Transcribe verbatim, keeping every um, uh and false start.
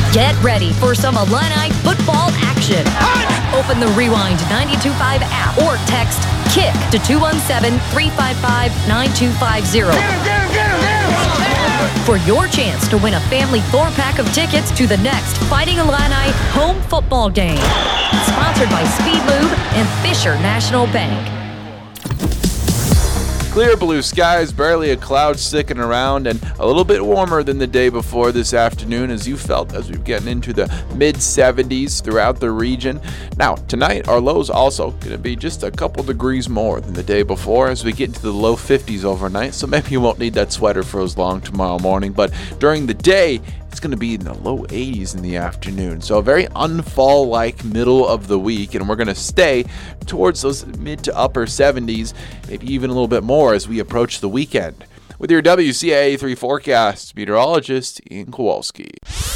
Get ready for some Illini football action. Open the Rewind ninety-two point five app or text KICK to two one seven, three five five, nine two five zero for your chance to win a family four-pack of tickets to the next Fighting Illini home football game. Sponsored by Speed Lube and Fisher National Bank. Clear blue skies, barely a cloud sticking around, and a little bit warmer than the day before this afternoon, as you felt as we've gotten into the mid seventies throughout the region. Now, tonight, our low's also going to be just a couple degrees more than the day before as we get into the low fifties overnight, so maybe you won't need that sweater for as long tomorrow morning, but during the day, it's going to be in the low eighties in the afternoon. So a very unfall-like middle of the week, and we're going to stay towards those mid to upper seventies, maybe even a little bit more as we approach the weekend. With your W C A A three forecast, meteorologist Ian Kowalski.